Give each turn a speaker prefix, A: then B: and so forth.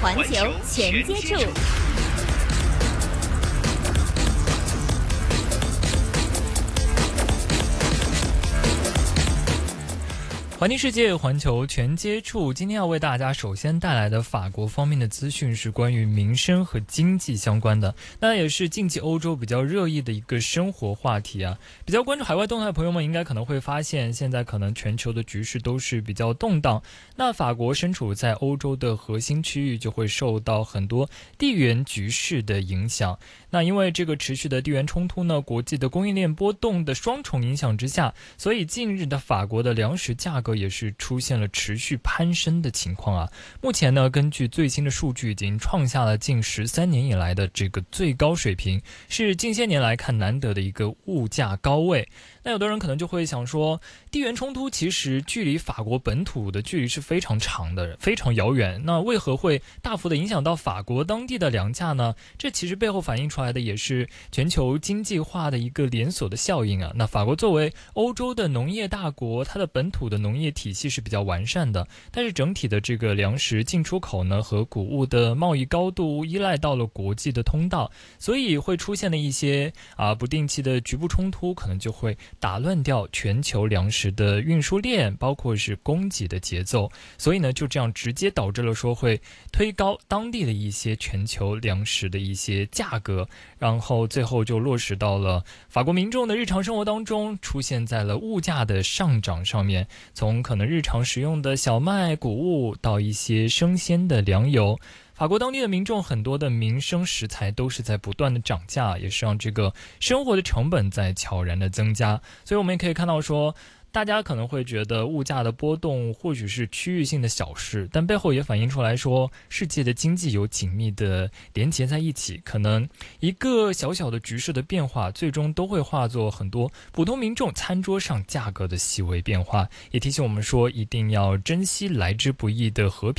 A: 环球全接触。
B: 环境世界，环球全接触。今天要为大家首先带来的法国方面的资讯是关于民生和经济相关的，那也是近期欧洲比较热议的一个生活话题啊。比较关注海外动态的朋友们应该可能会发现，现在可能全球的局势都是比较动荡。那法国身处在欧洲的核心区域，就会受到很多地缘局势的影响。那因为这个持续的地缘冲突呢，国际的供应链波动的双重影响之下，所以近日的法国的粮食价格也是出现了持续攀升的情况啊。目前呢，根据最新的数据，已经创下了近13年以来的这个最高水平，是近些年来看难得的一个物价高位。那有的人可能就会想说，地缘冲突其实距离法国本土的距离是非常长的，非常遥远，那为何会大幅的影响到法国当地的粮价呢？这其实背后反映出来的也是全球经济化的一个连锁的效应啊。那法国作为欧洲的农业大国，它的本土的农业体系是比较完善的，但是整体的这个粮食进出口呢和谷物的贸易高度依赖到了国际的通道，所以会出现的一些不定期的局部冲突，可能就会打乱掉全球粮食的运输链，包括是供给的节奏，所以呢就这样直接导致了说会推高当地的一些全球粮食的一些价格，然后最后就落实到了法国民众的日常生活当中，出现在了物价的上涨上面，从可能日常食用的小麦、谷物到一些生鲜的粮油。法国当地的民众很多的民生食材都是在不断的涨价，也是让这个生活的成本在悄然的增加。所以我们也可以看到说，大家可能会觉得物价的波动或许是区域性的小事，但背后也反映出来说，世界的经济有紧密的连结在一起，可能一个小小的局势的变化，最终都会化作很多普通民众餐桌上价格的细微变化。也提醒我们说，一定要珍惜来之不易的和平。